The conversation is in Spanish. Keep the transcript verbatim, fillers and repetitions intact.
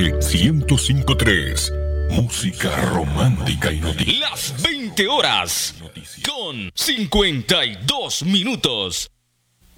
ciento cinco punto tres. Música romántica y noticias. Las veinte horas con cincuenta y dos minutos.